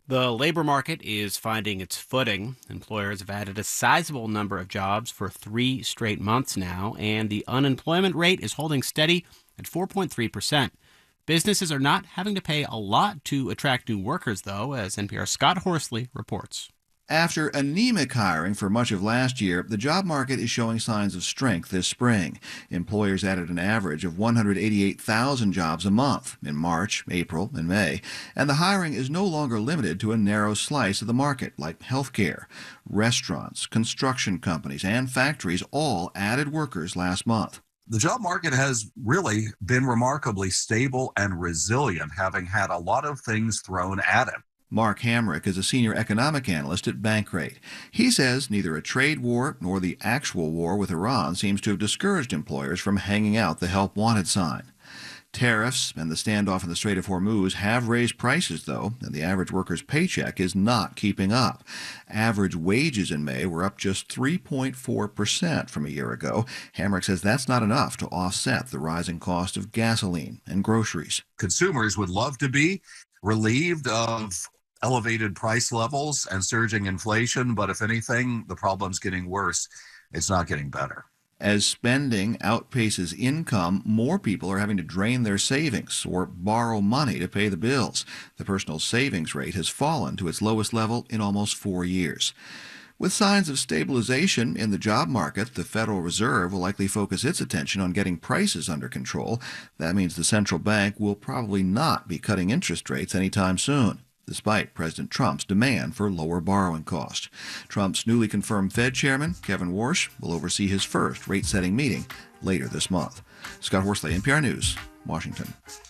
The labor market is finding its footing. Employers have added a sizable number of jobs for 3 straight months now, and the unemployment rate is holding steady at 4.3%. Businesses are not having to pay a lot to attract new workers, though, as NPR's Scott Horsley reports. After anemic hiring for much of last year, the job market is showing signs of strength this spring. Employers added an average of 188,000 jobs a month in March, April, and May, and the hiring is no longer limited to a narrow slice of the market like healthcare. Restaurants, construction companies, and factories all added workers last month. The job market has really been remarkably stable and resilient, having had a lot of things thrown at it. Mark Hamrick is a senior economic analyst at Bankrate. He says neither a trade war nor the actual war with Iran seems to have discouraged employers from hanging out the help wanted sign. Tariffs and the standoff in the Strait of Hormuz have raised prices, though, and the average worker's paycheck is not keeping up. Average wages in May were up just 3.4% from a year ago. Hamrick says that's not enough to offset the rising cost of gasoline and groceries. Consumers would love to be relieved of elevated price levels and surging inflation, but if anything, the problem's getting worse. It's not getting better. As spending outpaces income, more people are having to drain their savings or borrow money to pay the bills. The personal savings rate has fallen to its lowest level in almost 4 years. With signs of stabilization in the job market, the Federal Reserve will likely focus its attention on getting prices under control. That means the central bank will probably not be cutting interest rates anytime soon, despite President Trump's demand for lower borrowing costs. Trump's newly confirmed Fed chairman, Kevin Warsh, will oversee his first rate-setting meeting later this month. Scott Horsley, NPR News, Washington.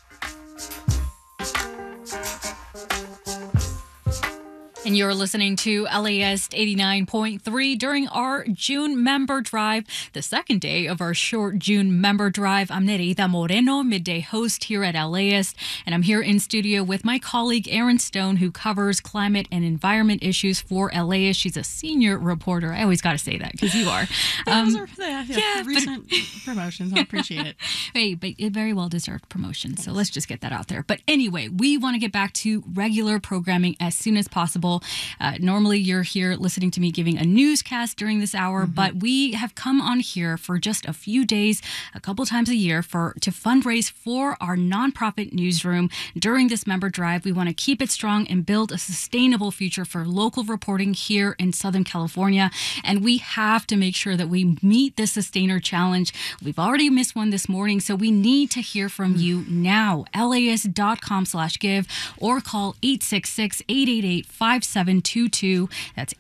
And you're listening to LAist 89.3 during our June member drive, the second day of our short June member drive. I'm Nerida Moreno, midday host here at LAist, and I'm here in studio with my colleague Erin Stone, who covers climate and environment issues for LAist. She's a senior reporter. I always got to say that because you are. Recent promotions. I appreciate it. Hey, but it very well deserved promotion. So let's just get that out there. But anyway, we want to get back to regular programming as soon as possible. Normally you're here listening to me giving a newscast during this hour, but we have come on here for just a few days, a couple times a year to fundraise for our nonprofit newsroom. During this member drive, we want to keep it strong and build a sustainable future for local reporting here in Southern California. And we have to make sure that we meet the Sustainer Challenge. We've already missed one this morning, so we need to hear from you now. LAist.com/give or call 866-888-5722. That's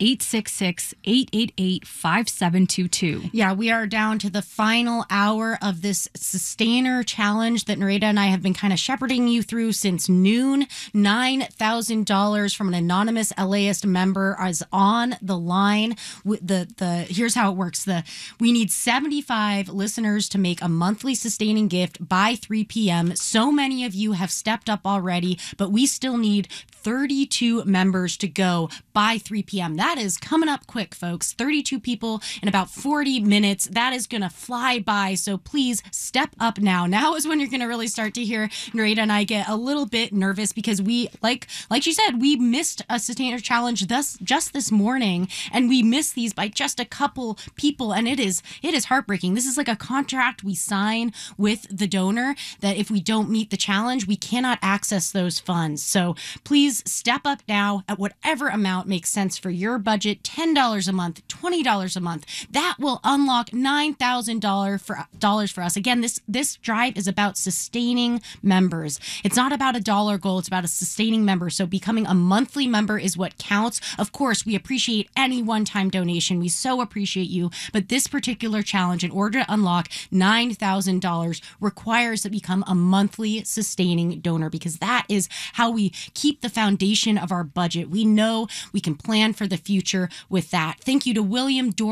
866-888-5722. Yeah, we are down to the final hour of this Sustainer Challenge that Nerida and I have been kind of shepherding you through since noon. $9,000 from an anonymous LAist member is on the line. Here's how it works. We need 75 listeners to make a monthly sustaining gift by 3 p.m. So many of you have stepped up already, but we still need 32 members to go by 3 p.m. That is coming up quick, folks. 32 people in about 40 minutes. That is going to fly by. So please step up now. Now is when you're going to really start to hear Nerida and I get a little bit nervous because we, like she said, we missed a Sustainer Challenge just this morning, and we missed these by just a couple people, and it is heartbreaking. This is like a contract we sign with the donor that if we don't meet the challenge, we cannot access those funds. So please step up now at whatever amount makes sense for your budget. $10 a month, $20 a month. That will unlock $9,000 for us. Again, this drive is about sustaining members. It's not about a dollar goal. It's about a sustaining member. So becoming a monthly member is what counts. Of course, we appreciate any one-time donation. We so appreciate you. But this particular challenge, in order to unlock $9,000, requires that we become a monthly sustaining donor, because that is how we keep the foundation of our budget. We know we can plan for the future with that. Thank you to William Dorn